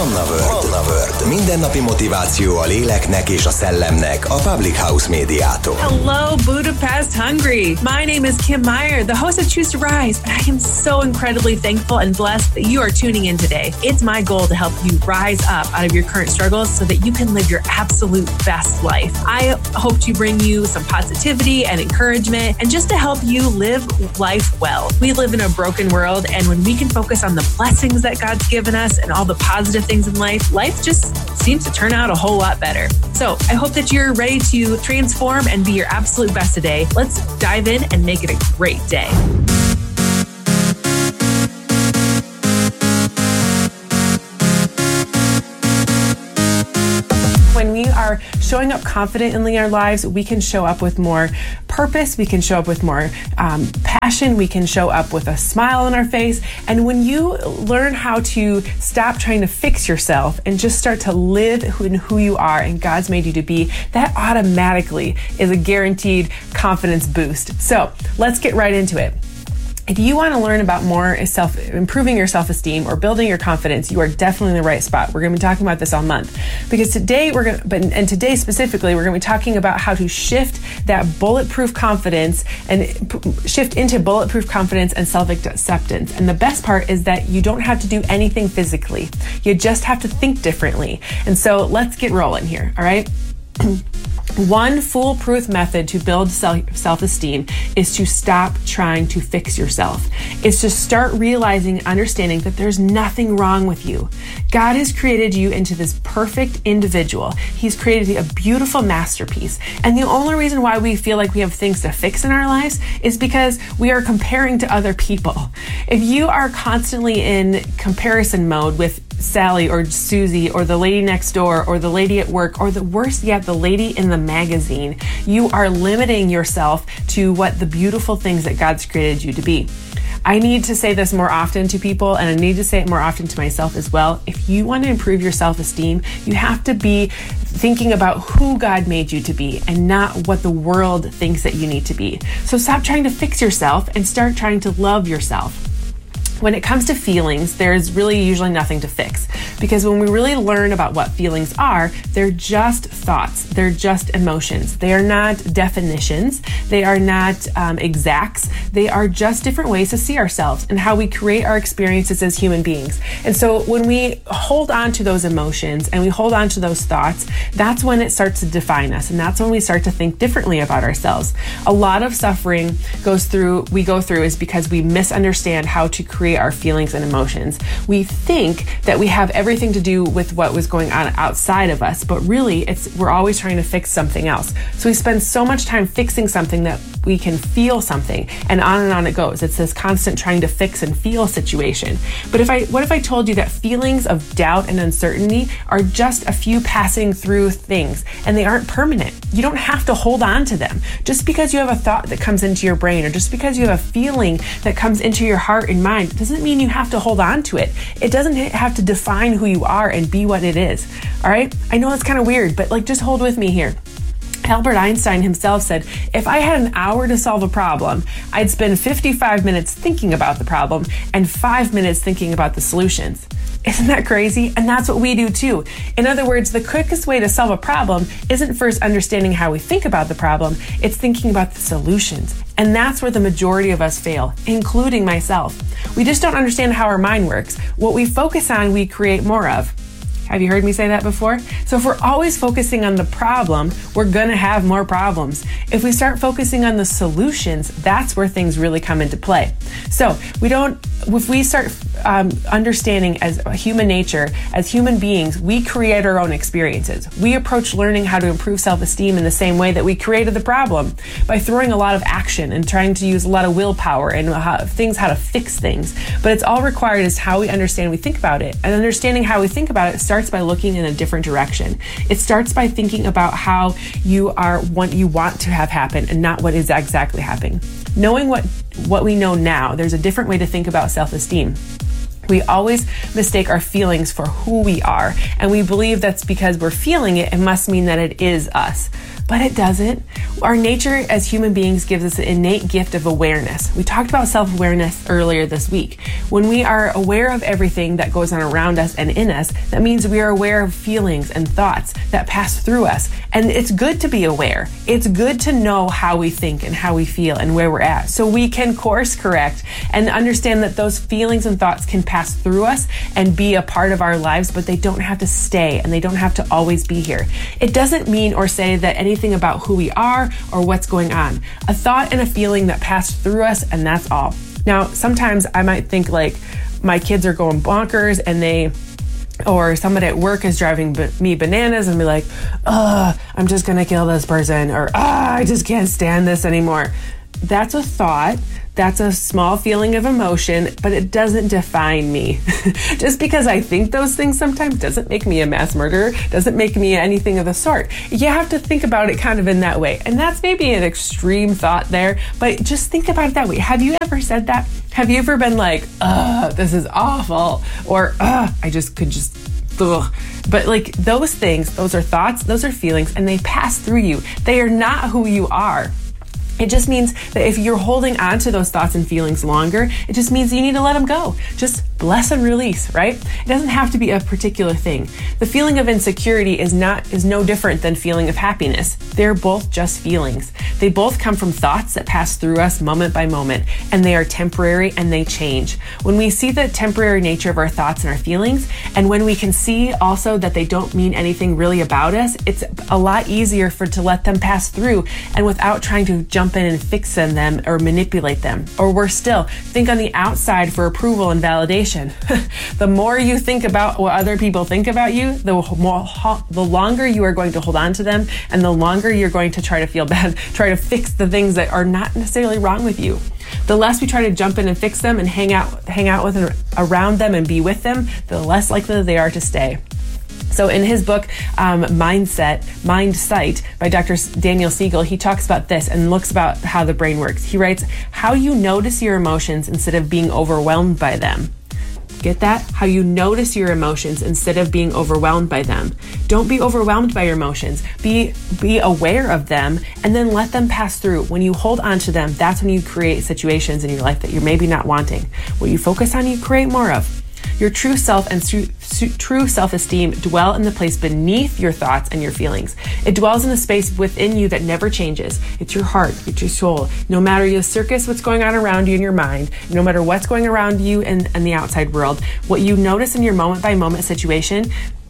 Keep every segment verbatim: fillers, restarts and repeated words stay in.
Manna World. Manna World. Mindennapi motiváció a léleknek és a szellemnek a Public House médiától. Hello, Budapest Hungry. My name is Kim Meyer, the host of Choose to Rise, and I am so incredibly thankful and blessed that you are tuning in today. It's my goal to help you rise up out of your current struggles so that you can live your absolute best life. I hope to bring you some positivity and encouragement and just to help you live life well. We live in a broken world, and when we can focus on the blessings that God's given us and all the positive things in life, life just seems to turn out a whole lot better. So I hope that you're ready to transform and be your absolute best today. Let's dive in and make it a great day. When we are showing up confidently in our lives, we can show up with more purpose, we can show up with more um, passion, we can show up with a smile on our face. And when you learn how to stop trying to fix yourself and just start to live in who you are and God's made you to be, that automatically is a guaranteed confidence boost. So let's get right into it. If you want to learn about more self, improving your self-esteem or building your confidence, you are definitely in the right spot. We're going to be talking about this all month because today we're going to, but and today specifically, we're going to be talking about how to shift that bulletproof confidence and p- shift into bulletproof confidence and self-acceptance. And the best part is that you don't have to do anything physically. You just have to think differently. And so let's get rolling here. All right. One foolproof method to build self-esteem is to stop trying to fix yourself. It's to start realizing, understanding that there's nothing wrong with you. God has created you into this perfect individual. He's created a beautiful masterpiece. And the only reason why we feel like we have things to fix in our lives is because we are comparing to other people. If you are constantly in comparison mode with Sally or Susie or the lady next door or the lady at work or the worst yet, the lady in the magazine, you are limiting yourself to what the beautiful things that God's created you to be. I need to say this more often to people, and I need to say it more often to myself as well. If you want to improve your self-esteem, you have to be thinking about who God made you to be and not what the world thinks that you need to be. So stop trying to fix yourself and start trying to love yourself. When it comes to feelings, there's really usually nothing to fix because when we really learn about what feelings are, they're just thoughts. They're just emotions. They are not definitions. They are not um, exacts. They are just different ways to see ourselves and how we create our experiences as human beings. And so when we hold on to those emotions and we hold on to those thoughts, that's when it starts to define us. And that's when we start to think differently about ourselves. A lot of suffering goes through, we go through is because we misunderstand how to create our feelings and emotions. We think that we have everything to do with what was going on outside of us, but really it's we're always trying to fix something else. So we spend so much time fixing something that we can feel something, and on and on it goes. It's this constant trying to fix and feel situation. But if I, what if I told you that feelings of doubt and uncertainty are just a few passing through things, and they aren't permanent? You don't have to hold on to them. Just because you have a thought that comes into your brain, or just because you have a feeling that comes into your heart and mind, doesn't mean you have to hold on to it. It doesn't have to define who you are and be what it is. All right? I know it's kind of weird, but like just hold with me here. Albert Einstein himself said, if I had an hour to solve a problem, I'd spend fifty-five minutes thinking about the problem and five minutes thinking about the solutions. Isn't that crazy? And that's what we do too. In other words, the quickest way to solve a problem isn't first understanding how we think about the problem, it's thinking about the solutions. And that's where the majority of us fail, including myself. We just don't understand how our mind works. What we focus on, we create more of. Have you heard me say that before? So if we're always focusing on the problem, we're going to have more problems. If we start focusing on the solutions, that's where things really come into play. So we don't, if we start um, understanding as human nature, as human beings, we create our own experiences. We approach learning how to improve self-esteem in the same way that we created the problem, by throwing a lot of action and trying to use a lot of willpower and how, things, how to fix things. But it's all required is how we understand, we think about it. And understanding how we think about it starts starts by looking in a different direction. It starts by thinking about how you are what you want to have happen and not what is exactly happening. Knowing what, what we know now, there's a different way to think about self-esteem. We always mistake our feelings for who we are, and we believe that's because we're feeling it, it must mean that it is us. but it doesn't. Our nature as human beings gives us an innate gift of awareness. We talked about self-awareness earlier this week. When we are aware of everything that goes on around us and in us, that means we are aware of feelings and thoughts that pass through us. And it's good to be aware. It's good to know how we think and how we feel and where we're at, so we can course correct and understand that those feelings and thoughts can pass through us and be a part of our lives, but they don't have to stay and they don't have to always be here. It doesn't mean or say that anything about who we are or what's going on. A thought and a feeling that passed through us, and that's all. Now, sometimes I might think like my kids are going bonkers and they or somebody at work is driving b- me bananas and be like, ugh, I'm just going to kill this person, or ah, I just can't stand this anymore. That's a thought. That's a small feeling of emotion, but it doesn't define me. Just because I think those things sometimes doesn't make me a mass murderer, doesn't make me anything of the sort. You have to think about it kind of in that way. And that's maybe an extreme thought there, but just think about it that way. Have you ever said that? Have you ever been like, ugh, this is awful, or ugh, I just could just, ugh. But like those things, those are thoughts, those are feelings, and they pass through you. They are not who you are. It just means that if you're holding on to those thoughts and feelings longer, it just means you need to let them go. Just bless and release, right? It doesn't have to be a particular thing. The feeling of insecurity is not is no different than feeling of happiness. They're both just feelings. They both come from thoughts that pass through us moment by moment, and they are temporary and they change. When we see the temporary nature of our thoughts and our feelings, and when we can see also that they don't mean anything really about us, it's a lot easier for to let them pass through and without trying to jump in and fix them or manipulate them. Or worse still, think on the outside for approval and validation. The more you think about what other people think about you, the more, the longer you are going to hold on to them, and the longer you're going to try to feel bad, try to fix the things that are not necessarily wrong with you. The less we try to jump in and fix them and hang out, hang out with and around them and be with them, the less likely they are to stay. So in his book, um, Mindset, Mindsight by Doctor Daniel Siegel, he talks about this and looks about how the brain works. He writes, how you notice your emotions instead of being overwhelmed by them. Get that? How you notice your emotions instead of being overwhelmed by them. Don't be overwhelmed by your emotions. Be be aware of them and then let them pass through. When you hold on to them, that's when you create situations in your life that you're maybe not wanting. What you focus on, you create more of. Your true self and su- su- true self-esteem dwell in the place beneath your thoughts and your feelings. It dwells in the space within you that never changes. It's your heart, it's your soul. No matter the circus, what's going on around you in your mind, no matter what's going around you in, in the outside world, what you notice in your moment-by-moment situation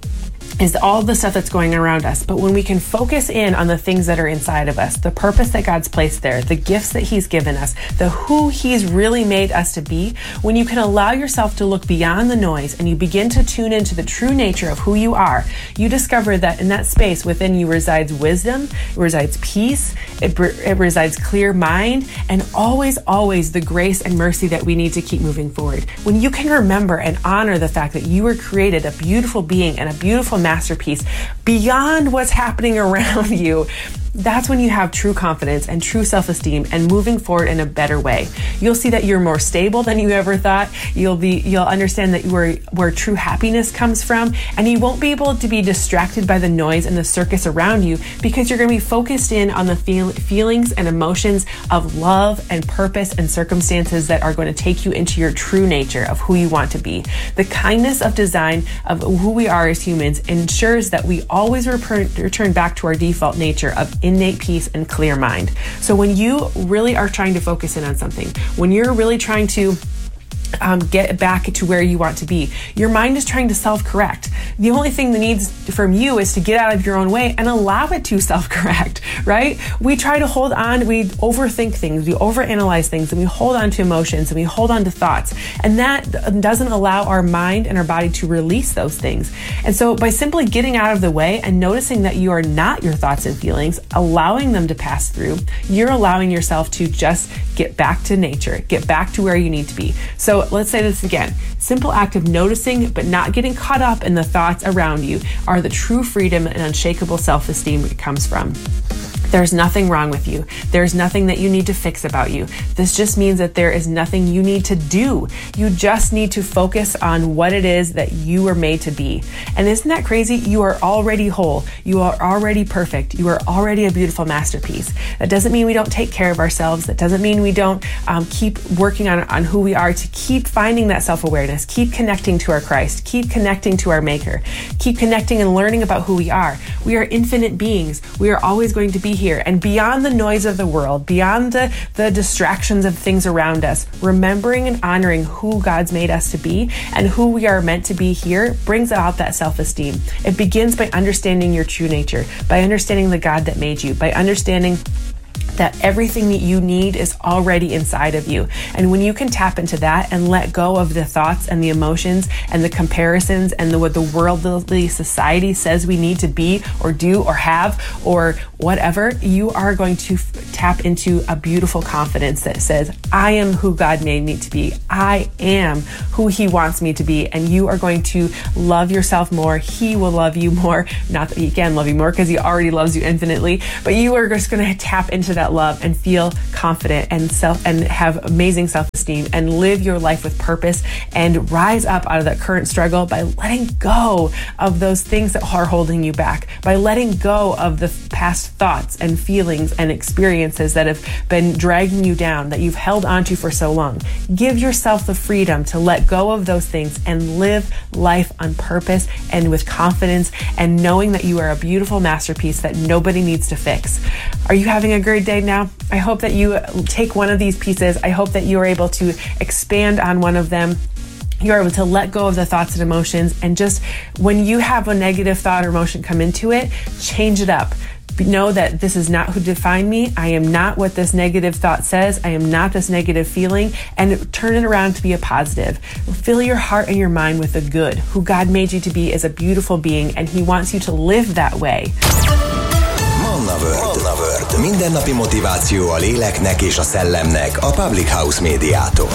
is all the stuff that's going around us. But when we can focus in on the things that are inside of us, the purpose that God's placed there, the gifts that He's given us, the who He's really made us to be, when you can allow yourself to look beyond the noise and you begin to tune into the true nature of who you are, you discover that in that space within you resides wisdom, it resides peace, it, it resides clear mind, and always, always the grace and mercy that we need to keep moving forward. When you can remember and honor the fact that you were created a beautiful being and a beautiful masterpiece beyond what's happening around you, that's when you have true confidence and true self-esteem and moving forward in a better way. You'll see that you're more stable than you ever thought. You'll be, you'll understand that where, where true happiness comes from, and you won't be able to be distracted by the noise and the circus around you because you're going to be focused in on the feel, feelings and emotions of love and purpose and circumstances that are going to take you into your true nature of who you want to be. The kindness of design of who we are as humans ensures that we always return, return back to our default nature of innate peace and clear mind. So when you really are trying to focus in on something, when you're really trying to Um, get back to where you want to be, your mind is trying to self-correct. The only thing that needs from you is to get out of your own way and allow it to self-correct, right? We try to hold on, we overthink things, we overanalyze things, and we hold on to emotions, and we hold on to thoughts. And that doesn't allow our mind and our body to release those things. And so by simply getting out of the way and noticing that you are not your thoughts and feelings, allowing them to pass through, you're allowing yourself to just get back to nature, get back to where you need to be. So let's say this again. Simple act of noticing but not getting caught up in the thoughts around you are the true freedom and unshakable self-esteem it comes from. There's nothing wrong with you. There's nothing that you need to fix about you. This just means that there is nothing you need to do. You just need to focus on what it is that you were made to be. And isn't that crazy? You are already whole. You are already perfect. You are already a beautiful masterpiece. That doesn't mean we don't take care of ourselves. That doesn't mean we don't um, keep working on, on who we are, to keep finding that self-awareness, keep connecting to our Christ, keep connecting to our Maker, keep connecting and learning about who we are. We are infinite beings. We are always going to be here. And beyond the noise of the world, beyond the, the distractions of things around us, remembering and honoring who God's made us to be and who we are meant to be here brings out that self-esteem. It begins by understanding your true nature, by understanding the God that made you, by understanding that everything that you need is already inside of you. And when you can tap into that and let go of the thoughts and the emotions and the comparisons and the, what the worldly society says we need to be or do or have or whatever, you are going to f- tap into a beautiful confidence that says, I am who God made me to be. I am who He wants me to be. And you are going to love yourself more. He will love you more. Not that He can love you more, because He already loves you infinitely, but you are just going to tap into that love and feel confident and self and have amazing self-esteem and live your life with purpose and rise up out of that current struggle by letting go of those things that are holding you back, by letting go of the past thoughts and feelings and experiences that have been dragging you down, that you've held onto for so long. Give yourself the freedom to let go of those things and live life on purpose and with confidence and knowing that you are a beautiful masterpiece that nobody needs to fix. Are you having a great day now? I hope that you take one of these pieces. I hope that you are able to expand on one of them. You're able to let go of the thoughts and emotions, and just when you have a negative thought or emotion come into it, change it up. Know that this is not who defined me. I am not what this negative thought says. I am not this negative feeling, and turn it around to be a positive. Fill your heart and your mind with the good. Who God made you to be is a beautiful being, and He wants you to live that way. Manna World. Manna World. Mindennapi motiváció a léleknek és a szellemnek a Public House médiától.